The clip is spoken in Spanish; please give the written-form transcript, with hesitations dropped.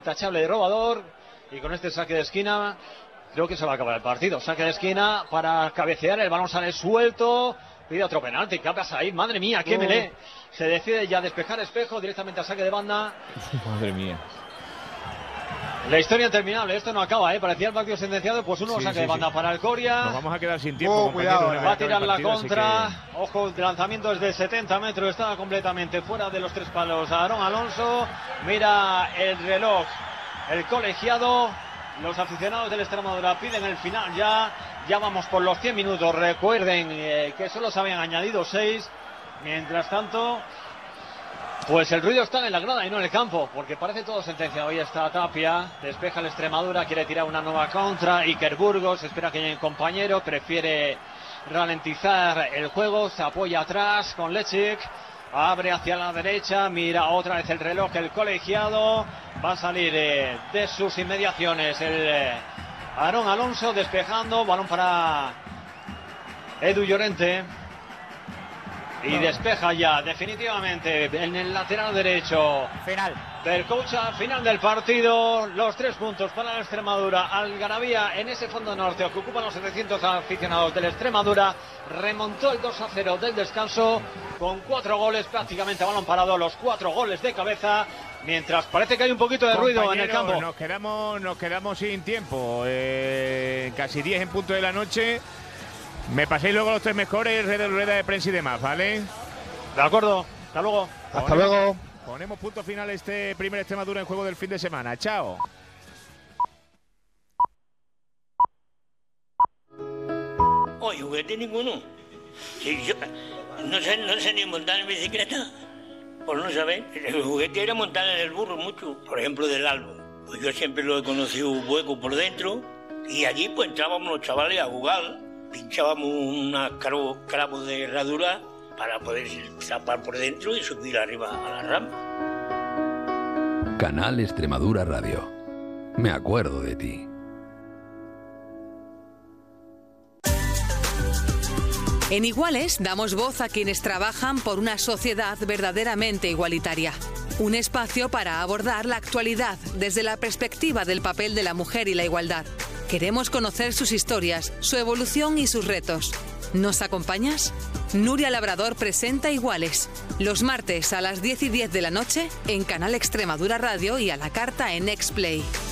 Tachable de robador, y con este saque de esquina creo que se va a acabar el partido. Saque de esquina para cabecear, el balón sale suelto, pide otro penalti. ¿Qué pasa ahí? Madre mía, qué melee. Se decide ya despejar Espejo directamente a saque de banda. Madre mía. La historia interminable, esto no acaba, parecía el partido sentenciado, pues uno saque de banda para el Coria. Nos vamos a quedar sin tiempo, cuidado, va a tirar la contra. Ojo, el lanzamiento es de 70 metros, estaba completamente fuera de los tres palos Aarón Alonso. Mira el reloj, el colegiado. Los aficionados del Extremadura piden el final ya. Ya vamos por los 100 minutos. Recuerden que solo se habían añadido 6. Mientras tanto, pues el ruido está en la grada y no en el campo, porque parece todo sentenciado. Ahí está Tapia, despeja el Extremadura, quiere tirar una nueva contra. Iker Burgos espera que llegue el compañero, prefiere ralentizar el juego, se apoya atrás con Lechik, abre hacia la derecha, mira otra vez el reloj, el colegiado, va a salir de sus inmediaciones el Aarón Alonso despejando, balón para Edu Llorente. Y despeja ya definitivamente en el lateral derecho. Final. Berkoucha, final del partido. Los 3 puntos para la Extremadura. Algarabía en ese fondo norte que ocupan los 700 aficionados de la Extremadura. Remontó el 2-0 del descanso con 4 goles prácticamente a balón parado. Los 4 goles de cabeza. Mientras parece que hay un poquito de ruido en el campo. Nos quedamos sin tiempo. Casi 10 en punto de la noche. Me paséis luego los 3 mejores, rueda de prensa y demás, ¿vale? De acuerdo, hasta luego. Hasta luego. Ponemos punto final a este primer Extremadura en juego del fin de semana. Chao. Oye, juguete ninguno. Sí, yo no sé ni montar en bicicleta. Por no saber. El juguete era montar en el burro mucho. Por ejemplo, del Albo. Pues yo siempre lo he conocido hueco por dentro. Y allí pues entrábamos los chavales a jugar. Pinchábamos unas clavos de herradura para poder zapar por dentro y subir arriba a la rama. Canal Extremadura Radio. Me acuerdo de ti. En Iguales damos voz a quienes trabajan por una sociedad verdaderamente igualitaria. Un espacio para abordar la actualidad desde la perspectiva del papel de la mujer y la igualdad. Queremos conocer sus historias, su evolución y sus retos. ¿Nos acompañas? Nuria Labrador presenta Iguales, los martes a las 10:10 de la noche en Canal Extremadura Radio y a la carta en Nextplay.